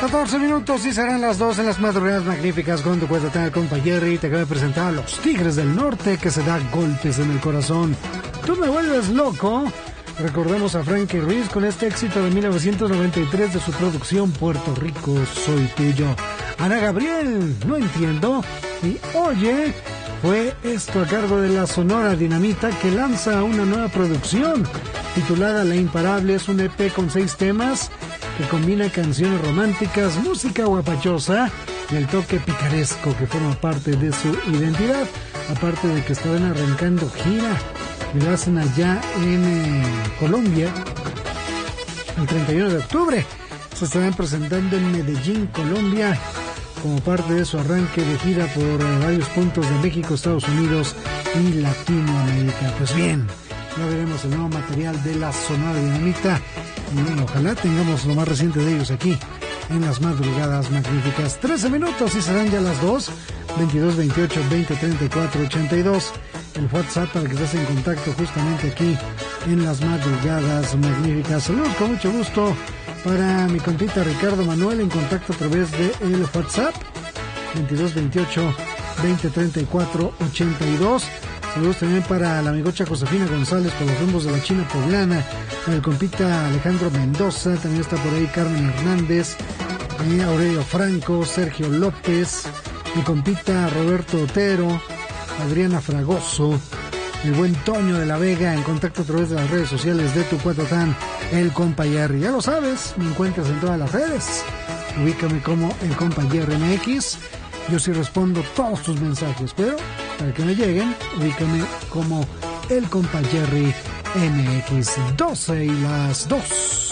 14 minutos y serán las 2 en las madrugadas magníficas con tu cuenta tener compa Jerry. Te acabo de presentar a los Tigres del Norte que se da golpes en el corazón. Tú me vuelves loco. Recordemos a Frankie Ruiz con este éxito de 1993 de su producción Puerto Rico, Soy Tuyo. Ana Gabriel, No Entiendo. Y Oye, fue esto a cargo de la Sonora Dinamita que lanza una nueva producción titulada La Imparable. Es un EP con 6 temas que combina canciones románticas, música guapachosa y el toque picaresco que forma parte de su identidad. Aparte de que estarán arrancando gira y lo hacen allá en Colombia el 31 de octubre. Se estarán presentando en Medellín, Colombia, como parte de su arranque de gira por varios puntos de México, Estados Unidos y Latinoamérica. Pues bien, ya veremos el nuevo material de la Sonora Dinamita y ojalá tengamos lo más reciente de ellos aquí en las madrugadas magníficas. 13 minutos y serán ya las 2, 22 28 20 34 82. El WhatsApp para que estés en contacto justamente aquí en las madrugadas magníficas. Saludos con mucho gusto para mi compita Ricardo Manuel en contacto a través de el WhatsApp 22 28 20 34 82. Saludos también para la amigocha Josefina González por los rumbos de la China Poblana, para el compita Alejandro Mendoza, también está por ahí Carmen Hernández, Aurelio Franco, Sergio López, mi compita Roberto Otero, Adriana Fragoso, el buen Toño de la Vega, en contacto a través de las redes sociales de tu Cuatotán, el compa Jerry. Ya lo sabes, me encuentras en todas las redes, ubícame como el compa Jerry MX. Yo sí respondo todos tus mensajes, pero para que me lleguen, ubícame como el compa Jerry MX. 12 y las 2.